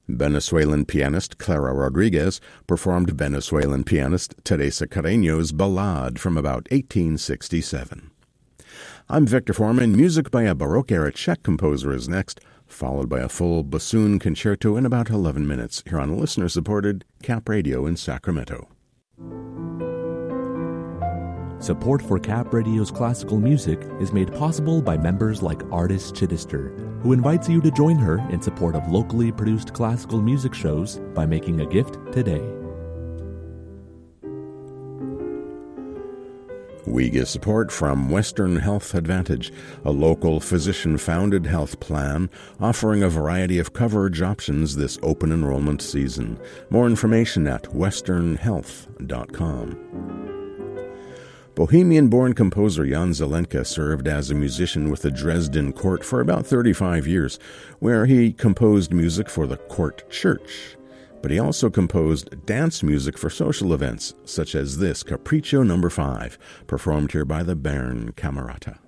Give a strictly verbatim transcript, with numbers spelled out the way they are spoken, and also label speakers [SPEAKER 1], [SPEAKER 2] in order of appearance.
[SPEAKER 1] Venezuelan pianist Clara Rodriguez performed Venezuelan pianist Teresa Carreño's Ballade from about eighteen sixty-seven. I'm Victor Foreman. Music by a Baroque-era Czech composer is next, followed by a full bassoon concerto in about eleven minutes here on listener-supported Cap Radio in Sacramento.
[SPEAKER 2] Support for Cap Radio's classical music is made possible by members like Artis Chittister, who invites you to join her in support of locally produced classical music shows by making a gift today.
[SPEAKER 1] We get support from Western Health Advantage, a local physician-founded health plan offering a variety of coverage options this open enrollment season. More information at western health dot com. Bohemian-born composer Jan Zelenka served as a musician with the Dresden court for about thirty-five years, where he composed music for the court church. But he also composed dance music for social events, such as this Capriccio number five, performed here by the Bern Camerata.